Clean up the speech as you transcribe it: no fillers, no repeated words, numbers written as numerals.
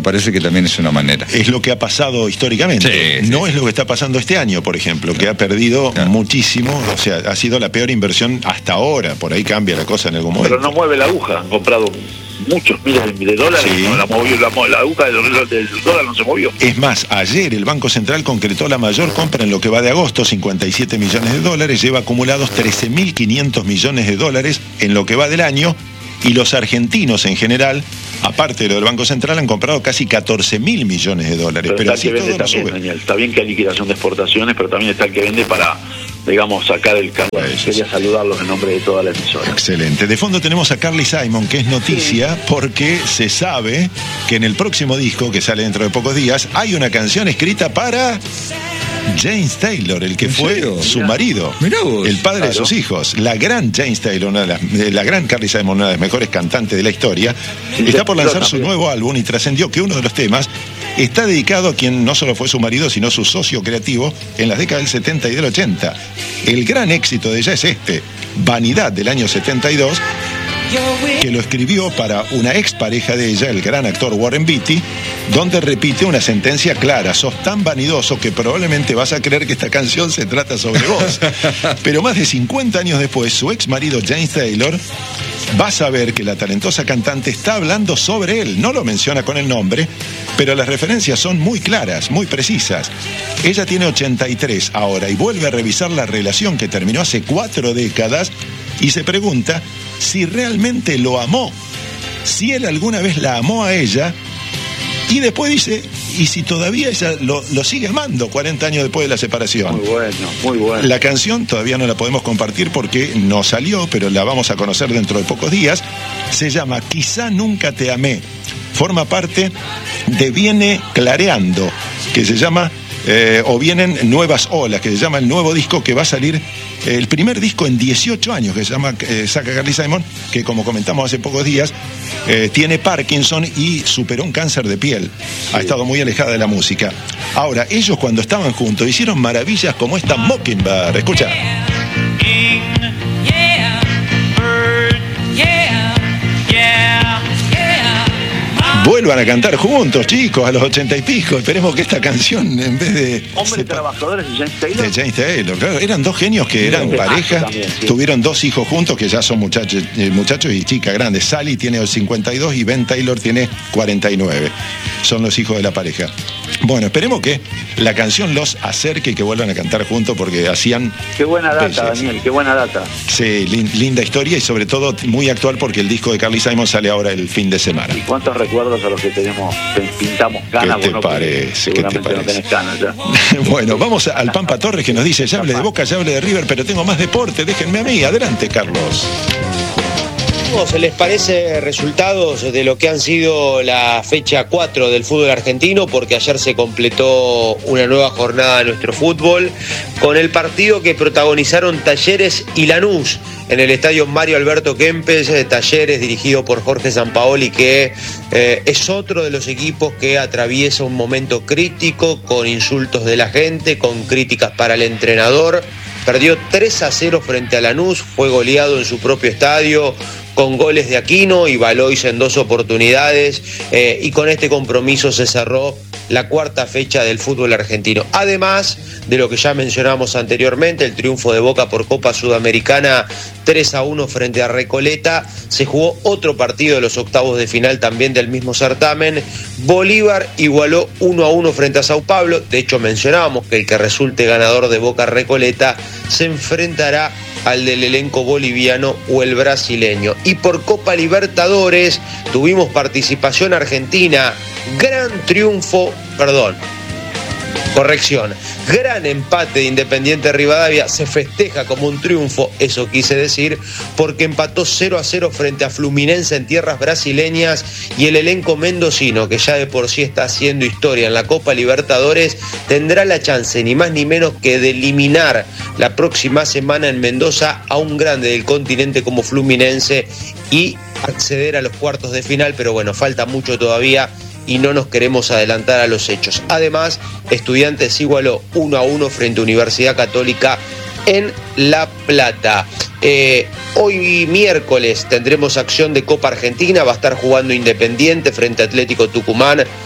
Me parece que también es una manera. Es lo que ha pasado históricamente. Sí, no sí. es lo que está pasando este año, por ejemplo, que ha perdido muchísimo. O sea, ha sido la peor inversión hasta ahora. Por ahí cambia la cosa en algún momento. Pero no mueve la aguja. Han comprado muchos miles de dólares. Sí. No la movió, la aguja del dólar no se movió. Es más, ayer el Banco Central concretó la mayor compra en lo que va de agosto, 57 millones de dólares. Lleva acumulados 13.500 millones de dólares en lo que va del año. Y los argentinos en general, aparte de lo del Banco Central, han comprado casi 14.000 millones de dólares. Pero está así el que todo vende no también, sube. Daniel. Está bien que hay liquidación de exportaciones, pero también está el que vende para, digamos, sacar el cargo. Quería saludarlos en nombre de toda la emisora. Excelente. De fondo tenemos a Carly Simon, que es noticia porque se sabe que en el próximo disco, que sale dentro de pocos días, hay una canción escrita para James Taylor, el que fue su marido, el padre de sus hijos. La gran James Taylor, la gran Carly Simon, una de las mejores cantantes de la historia, está por lanzar su nuevo álbum y trascendió que uno de los temas está dedicado a quien no solo fue su marido, sino su socio creativo en las décadas del 70 y del 80. El gran éxito de ella es Vanidad, del año 72, que lo escribió para una expareja de ella, el gran actor Warren Beatty, donde repite una sentencia clara: sos tan vanidoso que probablemente vas a creer que esta canción se trata sobre vos. Pero más de 50 años después, su ex marido James Taylor va a saber que la talentosa cantante está hablando sobre él. No lo menciona con el nombre, pero las referencias son muy claras, muy precisas. Ella tiene 83 ahora y vuelve a revisar la relación que terminó hace 4 décadas y se pregunta si realmente lo amó, si él alguna vez la amó a ella, y después dice, y si todavía ella lo sigue amando 40 años después de la separación. Muy bueno, muy bueno. La canción todavía no la podemos compartir porque no salió, pero la vamos a conocer dentro de pocos días. Se llama Quizá Nunca Te Amé. Forma parte de Viene Clareando, que se llama, o Vienen Nuevas Olas, que se llama el nuevo disco que va a salir, el primer disco en 18 años, que se llama saca Carly Simon, que como comentamos hace pocos días, tiene Parkinson y superó un cáncer de piel. Ha estado muy alejada de la música. Ahora, ellos cuando estaban juntos hicieron maravillas como esta Mockingbird. Escucha. Vuelvan a cantar juntos, chicos, a los 80 y pico. Esperemos que esta canción, en vez de... Hombres trabajadores de James Taylor. De James Taylor, claro. Eran dos genios que eran pareja. También, sí. Tuvieron 2 hijos juntos, que ya son muchachos y chicas grandes. Sally tiene 52 y Ben Taylor tiene 49. Son los hijos de la pareja. Bueno, esperemos que la canción los acerque y que vuelvan a cantar juntos, porque hacían... Qué buena data, belleza. Daniel, qué buena data. Sí, linda historia y sobre todo muy actual, porque el disco de Carly Simon sale ahora el fin de semana. ¿Y cuántos recuerdos a los que tenemos, pintamos canas? ¿Qué te parece? ¿Qué te seguramente no tenés canas ya. Bueno, vamos al Pampa Torres, que nos dice, ya hable de Boca, ya hable de River, pero tengo más deporte, déjenme a mí. Adelante, Carlos. ¿Les parece resultados de lo que han sido la fecha 4 del fútbol argentino? Porque ayer se completó una nueva jornada de nuestro fútbol con el partido que protagonizaron Talleres y Lanús en el estadio Mario Alberto Kempes. Talleres, dirigido por Jorge Sampaoli, que es otro de los equipos que atraviesa un momento crítico, con insultos de la gente, con críticas para el entrenador. Perdió 3-0 frente a Lanús, fue goleado en su propio estadio, con goles de Aquino y Valois en 2 oportunidades, y con este compromiso se cerró la 4ª fecha del fútbol argentino. Además de lo que ya mencionamos anteriormente, el triunfo de Boca por Copa Sudamericana 3-1 frente a Recoleta, se jugó otro partido de los octavos de final también del mismo certamen. Bolívar igualó 1-1 frente a Sao Paulo. De hecho, mencionábamos que el que resulte ganador de Boca Recoleta se enfrentará al del elenco boliviano o el brasileño. Y por Copa Libertadores tuvimos participación argentina, gran empate de Independiente Rivadavia. Se festeja como un triunfo, eso quise decir, porque empató 0-0 frente a Fluminense en tierras brasileñas, y el elenco mendocino, que ya de por sí está haciendo historia en la Copa Libertadores, tendrá la chance ni más ni menos que de eliminar la próxima semana en Mendoza a un grande del continente como Fluminense y acceder a los cuartos de final. Pero bueno, falta mucho todavía y no nos queremos adelantar a los hechos. Además, Estudiantes igualó 1-1 frente a Universidad Católica en La Plata. Hoy miércoles tendremos acción de Copa Argentina. Va a estar jugando Independiente frente a Atlético Tucumán